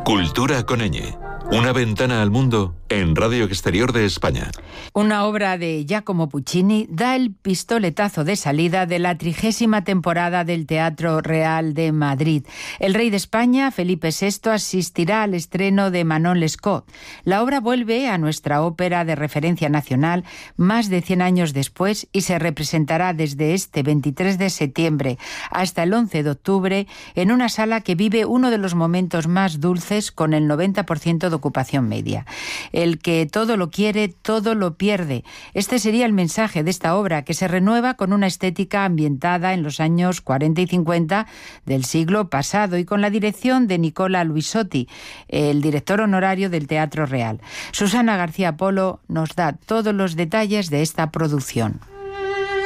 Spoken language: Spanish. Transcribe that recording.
Cultura con ñ. Una ventana al mundo en Radio Exterior de España. Una obra de Giacomo Puccini da el pistoletazo de salida de la 30ª temporada del Teatro Real de Madrid. El rey de España, Felipe VI, asistirá al estreno de Manon Lescaut. La obra vuelve a nuestra ópera de referencia nacional más de 100 años después y se representará desde este 23 de septiembre hasta el 11 de octubre en una sala que vive uno de los momentos más dulces con el 90% de ocupación media. El que todo lo quiere, todo lo pierde. Este sería el mensaje de esta obra, que se renueva con una estética ambientada en los años 40 y 50 del siglo pasado y con la dirección de Nicola Luisotti, el director honorario del Teatro Real. Susana García Polo nos da todos los detalles de esta producción.